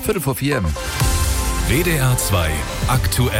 3:45. WDR 2 aktuell.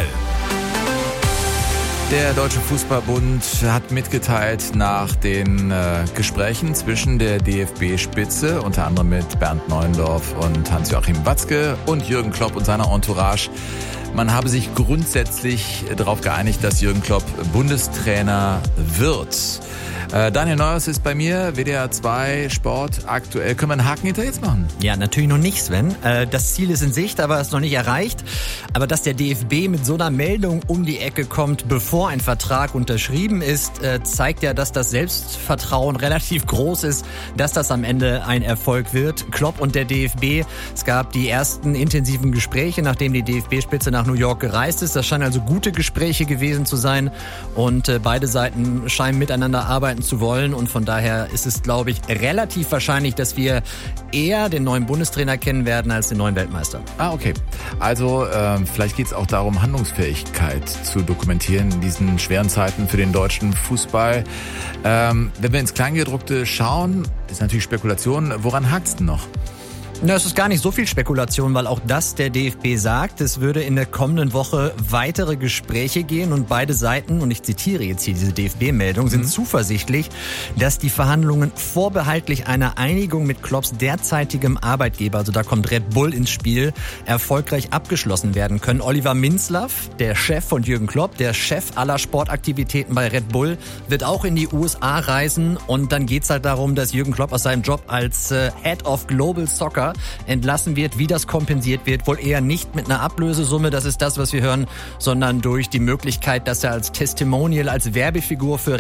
Der Deutsche Fußballbund hat mitgeteilt nach den Gesprächen zwischen der DFB-Spitze, unter anderem mit Bernd Neuendorf und Hans-Joachim Watzke und Jürgen Klopp und seiner Entourage, man habe sich grundsätzlich darauf geeinigt, dass Jürgen Klopp Bundestrainer wird. Daniel Neuhaus ist bei mir, WDR 2 Sport aktuell. Können wir einen Haken hinter jetzt machen? Ja, natürlich noch nicht, Sven. Das Ziel ist in Sicht, aber ist noch nicht erreicht. Aber dass der DFB mit so einer Meldung um die Ecke kommt, bevor ein Vertrag unterschrieben ist, zeigt ja, dass das Selbstvertrauen relativ groß ist, dass das am Ende ein Erfolg wird. Klopp und der DFB, es gab die ersten intensiven Gespräche, nachdem die DFB-Spitze nach New York gereist ist. Das scheinen also gute Gespräche gewesen zu sein und beide Seiten scheinen miteinander arbeiten zu wollen und von daher ist es, glaube ich, relativ wahrscheinlich, dass wir eher den neuen Bundestrainer kennen werden als den neuen Weltmeister. Ah, okay. Also vielleicht geht es auch darum, Handlungsfähigkeit zu dokumentieren in diesen schweren Zeiten für den deutschen Fußball. Wenn wir ins Kleingedruckte schauen, ist natürlich Spekulation. Woran hakt's denn noch? Na, es ist gar nicht so viel Spekulation, weil auch das der DFB sagt. Es würde in der kommenden Woche weitere Gespräche gehen und beide Seiten, und ich zitiere jetzt hier diese DFB-Meldung, sind zuversichtlich, dass die Verhandlungen vorbehaltlich einer Einigung mit Klopps derzeitigem Arbeitgeber, also da kommt Red Bull ins Spiel, erfolgreich abgeschlossen werden können. Oliver Minzlaff, der Chef von Jürgen Klopp, der Chef aller Sportaktivitäten bei Red Bull, wird auch in die USA reisen und dann geht's halt darum, dass Jürgen Klopp aus seinem Job als Head of Global Soccer entlassen wird. Wie das kompensiert wird, wohl eher nicht mit einer Ablösesumme, das ist das, was wir hören, sondern durch die Möglichkeit, dass er als Testimonial, als Werbefigur für